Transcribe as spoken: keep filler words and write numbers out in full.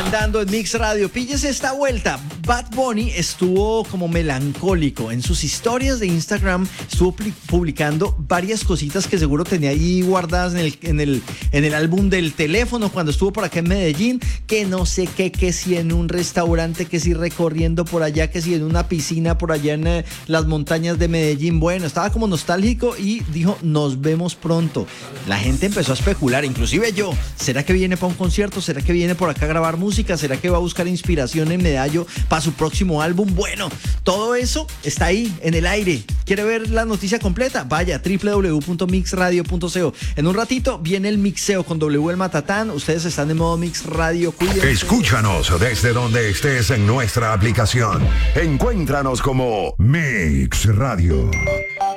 andando en Mix Radio. Píllese esta vuelta. Bad Bunny estuvo como melancólico. En sus historias de Instagram estuvo publicando varias cositas que seguro tenía ahí guardadas en el, en el, en el álbum del teléfono cuando estuvo por acá en Medellín. Que no sé qué, que si en un restaurante, que si recorriendo por allá, que si en una piscina por allá en eh, las montañas de Medellín. Bueno, estaba como nostálgico y dijo, nos vemos pronto. La gente empezó a especular, inclusive yo. ¿Será que viene para un concierto? ¿Será que viene por acá a grabar música? ¿Será que va a buscar inspiración en Medallo para su próximo álbum? Bueno, todo eso está ahí en el aire. ¿Quiere ver la noticia completa? Vaya, doble u doble u doble u punto mix radio punto co. En un ratito viene el mixeo con W el Matatán. Ustedes están en modo Mix Radio. Cuídense. Escúchanos desde donde estés en nuestra aplicación. Encuéntranos como Mix Radio.